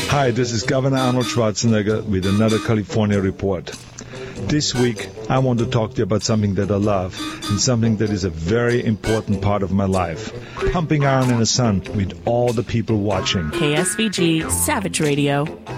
Hi, this is Governor Arnold Schwarzenegger with another California report. This week, I want to talk to you about something that I love and something that is a very important part of my life. Pumping iron in the sun with all the people watching. KSVG Savage Radio.